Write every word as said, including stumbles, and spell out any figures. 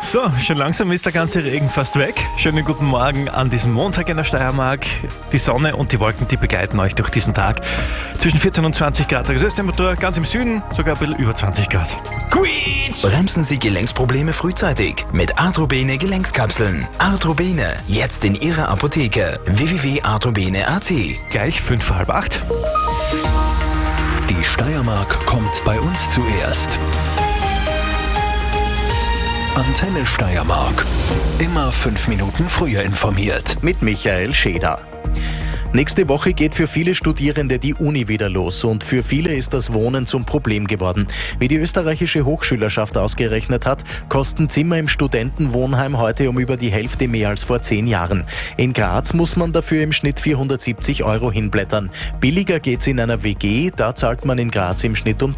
So, schon langsam ist der ganze Regen fast weg. Schönen guten Morgen an diesem Montag in der Steiermark. Die Sonne und die Wolken, die begleiten euch durch diesen Tag. Zwischen vierzehn und zwanzig Grad Tageshöchsttemperatur, ganz im Süden sogar ein bisschen über zwanzig Grad. Quietsch! Bremsen Sie Gelenksprobleme frühzeitig mit Arthrobene Gelenkskapseln. Arthrobene, jetzt in Ihrer Apotheke. w w w punkt arthrobene punkt a t. Gleich fünf vor halb acht. Die Steiermark kommt bei uns zuerst. Antenne Steiermark. Immer fünf Minuten früher informiert. Mit Michael Scheder. Nächste Woche geht für viele Studierende die Uni wieder los und für viele ist das Wohnen zum Problem geworden. Wie die österreichische Hochschülerschaft ausgerechnet hat, kosten Zimmer im Studentenwohnheim heute um über die Hälfte mehr als vor zehn Jahren. In Graz muss man dafür im Schnitt vierhundertsiebzig Euro hinblättern. Billiger geht's in einer W G, da zahlt man in Graz im Schnitt um